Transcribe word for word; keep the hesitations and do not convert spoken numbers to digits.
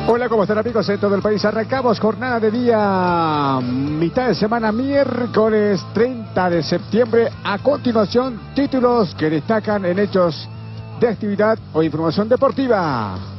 Hola, ¿cómo están amigos en todo el país? Arrancamos jornada de día, mitad de semana, miércoles treinta de septiembre. A continuación, títulos que destacan en hechos de actividad o información deportiva.